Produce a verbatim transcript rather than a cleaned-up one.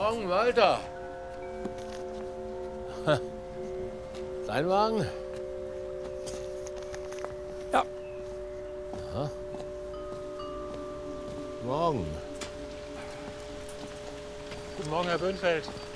Morgen, Walter. Dein Wagen? Ja. Aha. Morgen. Guten Morgen, Herr Böhnfeld.